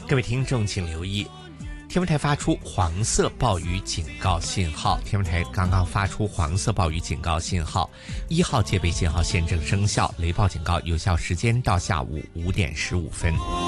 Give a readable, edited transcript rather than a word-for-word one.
各位听众请留意，天文台发出黄色暴雨警告信号。天文台刚刚发出黄色暴雨警告信号，1号戒备信号现正生效，雷暴警告有效时间到下午5点15分。